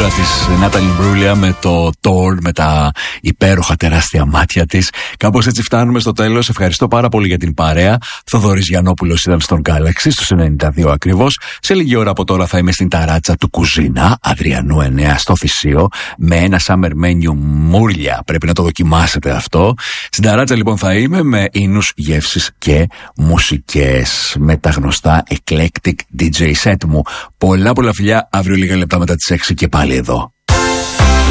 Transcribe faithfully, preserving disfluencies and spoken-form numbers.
φιγούρα της Νάταλι Μπρούλια με το Torn, με τα υπέροχα τεράστια μάτια της. Κάπως έτσι φτάνουμε στο τέλος. Ευχαριστώ πάρα πολύ για την παρέα. Θοδωρής Γιαννόπουλος ήταν στον Galaxy στους ενενήντα δύο ακριβώς. Σε λίγη ώρα από τώρα θα είμαι στην ταράτσα του Κουζίνα Αδριανού εννέα στο Θησίο με ένα summer menu μούρλια. Πρέπει να το δοκιμάσετε αυτό. Στην ταράτσα λοιπόν θα είμαι με ίνους, γεύσεις και μουσικές, με τα γνωστά eclectic ντι τζέι set μου. Πολλά πολλά φιλιά, αύριο λίγα λεπτά μετά τις έξι και πάλι εδώ.